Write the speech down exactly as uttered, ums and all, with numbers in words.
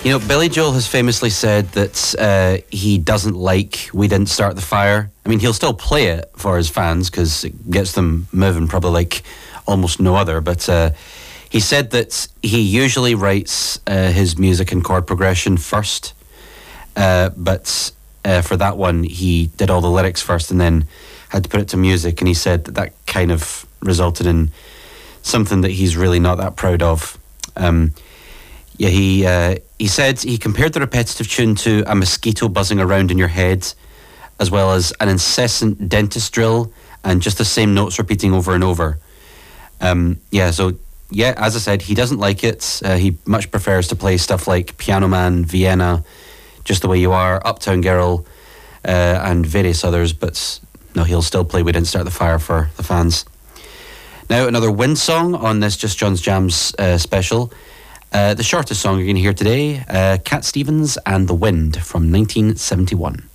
You know, Billy Joel has famously said that uh, he doesn't like We Didn't Start the Fire. I mean, he'll still play it for his fans because it gets them moving probably like almost no other. But uh, he said that he usually writes uh, his music in chord progression first. Uh, but uh, for that one, he did all the lyrics first and then had to put it to music. And he said that that kind of resulted in something that he's really not that proud of. Um, yeah, he... Uh, He said he compared the repetitive tune to a mosquito buzzing around in your head, as well as an incessant dentist drill and just the same notes repeating over and over. Um, yeah, so, yeah, as I said, he doesn't like it. Uh, he much prefers to play stuff like Piano Man, Vienna, Just the Way You Are, Uptown Girl, uh, and various others, but no, he'll still play We Didn't Start the Fire for the fans. Now, another Wind song on this Just John's Jams uh, special. Uh, the shortest song you're going to hear today, uh, Cat Stevens and the Wind from nineteen seventy-one.